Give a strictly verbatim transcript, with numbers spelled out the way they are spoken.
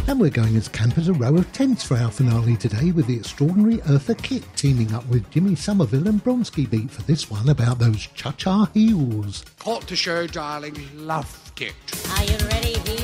And we're going as camp as a row of tents for our finale today with the extraordinary Eartha Kitt teaming up with Jimmy Somerville and Bronski Beat for this one about those cha-cha heels. Hot to show, darling, loved it. Are you ready, Heels?